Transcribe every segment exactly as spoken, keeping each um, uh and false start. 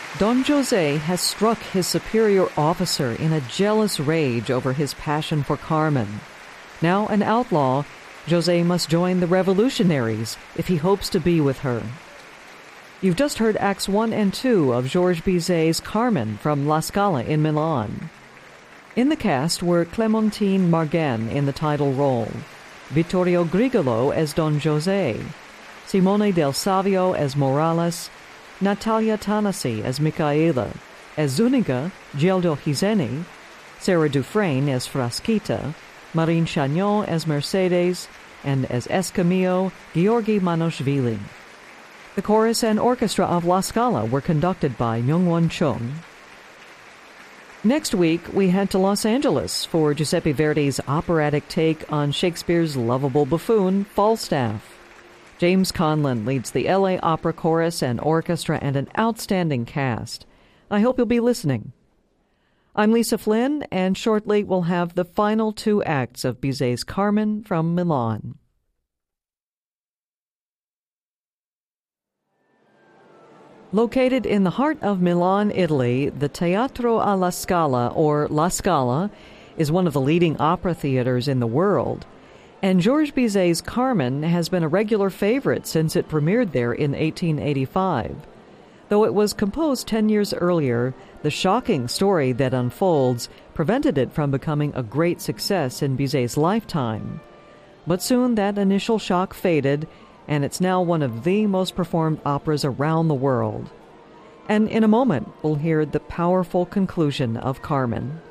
Don Jose has struck his superior officer in a jealous rage over his passion for Carmen. Now an outlaw, Jose must join the revolutionaries if he hopes to be with her. You've just heard Acts one and two of Georges Bizet's Carmen from La Scala in Milan. In the cast were Clementine Margen in the title role, Vittorio Grigolo as Don Jose, Simone del Savio as Morales, Natalia Tanasi as Micaela, as Zuniga, Gildo Hizeni, Sarah Dufresne as Frasquita, Marine Chagnon as Mercedes, and as Escamillo, Georgi Manoshvili. The chorus and orchestra of La Scala were conducted by Myung-Won Chung. Next week, we head to Los Angeles for Giuseppe Verdi's operatic take on Shakespeare's lovable buffoon, Falstaff. James Conlon leads the L A Opera Chorus and Orchestra and an outstanding cast. I hope you'll be listening. I'm Lisa Flynn, and shortly we'll have the final two acts of Bizet's Carmen from Milan. Located in the heart of Milan, Italy, the Teatro alla Scala, or La Scala, is one of the leading opera theaters in the world. And Georges Bizet's Carmen has been a regular favorite since it premiered there in eighteen eighty-five. Though it was composed ten years earlier, the shocking story that unfolds prevented it from becoming a great success in Bizet's lifetime. But soon that initial shock faded, and it's now one of the most performed operas around the world. And in a moment, we'll hear the powerful conclusion of Carmen.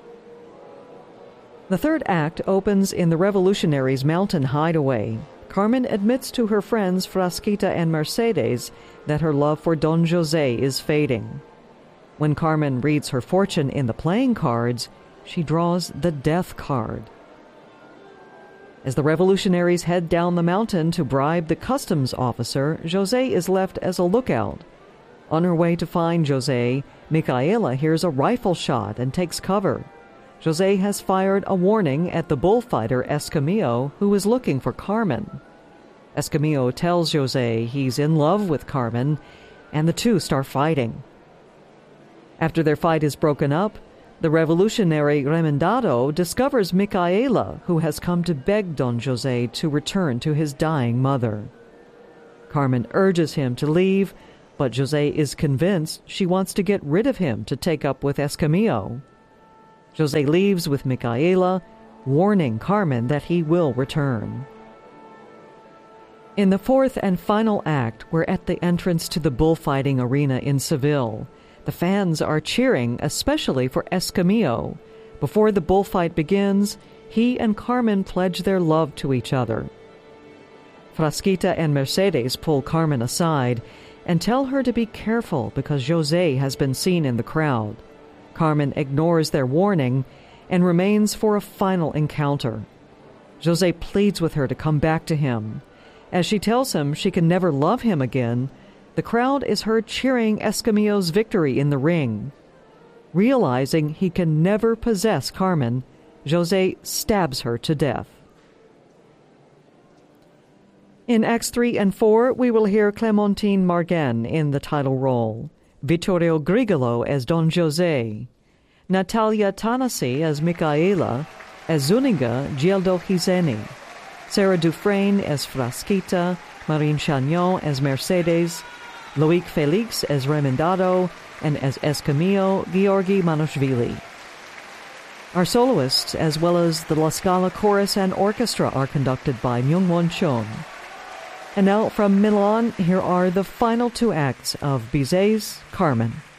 The third act opens in the revolutionaries' mountain hideaway. Carmen admits to her friends Frasquita and Mercedes that her love for Don Jose is fading. When Carmen reads her fortune in the playing cards, she draws the death card. As the revolutionaries head down the mountain to bribe the customs officer, Jose is left as a lookout. On her way to find Jose, Micaela hears a rifle shot and takes cover. Jose has fired a warning at the bullfighter Escamillo, who is looking for Carmen. Escamillo tells Jose he's in love with Carmen, and the two start fighting. After their fight is broken up, the revolutionary Remendado discovers Micaela, who has come to beg Don Jose to return to his dying mother. Carmen urges him to leave, but Jose is convinced she wants to get rid of him to take up with Escamillo. Jose leaves with Micaela, warning Carmen that he will return. In the fourth and final act, we're at the entrance to the bullfighting arena in Seville. The fans are cheering, especially for Escamillo. Before the bullfight begins, he and Carmen pledge their love to each other. Frasquita and Mercedes pull Carmen aside and tell her to be careful because Jose has been seen in the crowd. Carmen ignores their warning and remains for a final encounter. Jose pleads with her to come back to him. As she tells him she can never love him again, the crowd is heard cheering Escamillo's victory in the ring. Realizing he can never possess Carmen, Jose stabs her to death. In Acts three and four, we will hear Clementine Margen in the title role, Vittorio Grigolo as Don Jose, Natalia Tanasi as Micaela, as Zuniga, Gildo Hizeni, Sarah Dufresne as Frasquita, Marine Chagnon as Mercedes, Loic Felix as Remendado, and as Escamillo, Georgi Manoshvili. Our soloists, as well as the La Scala Chorus and Orchestra, are conducted by Myung-Won Chung. And now from Milan, here are the final two acts of Bizet's Carmen.